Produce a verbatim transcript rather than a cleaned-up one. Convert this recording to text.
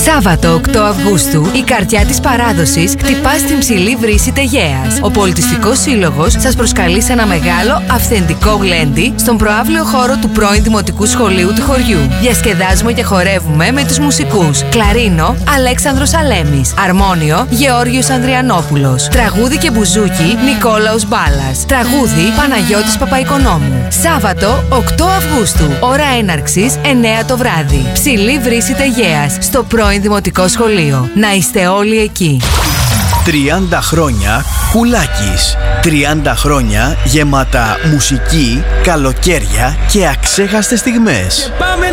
Σάββατο οκτώ Αυγούστου, η καρδιά της παράδοσης χτυπά στην ψηλή βρύση Τεγέας. Ο Πολιτιστικός Σύλλογος σας προσκαλεί σε ένα μεγάλο αυθεντικό γλέντι στον προαύλιο χώρο του πρώην Δημοτικού Σχολείου του χωριού. Διασκεδάζουμε και χορεύουμε με τους μουσικούς κλαρίνο Αλέξανδρος Αλέμης, αρμόνιο Γεώργιος Ανδριανόπουλος, τραγούδι και μπουζούκι Νικόλαος Μπάλας, τραγούδι Παναγιώτης Παπαϊκονόμου. Σάββατο οκτώ Αυγούστου, ώρα έναρξης εννέα το βράδυ. Ψηλή βρύση Τεγέας, στο πρώην Δημοτικό Σχολείο. Να είστε όλοι εκεί. τριάντα χρόνια Κουλάκης. τριάντα χρόνια γεμάτα μουσική, καλοκαίρια και αξέχαστες στιγμές.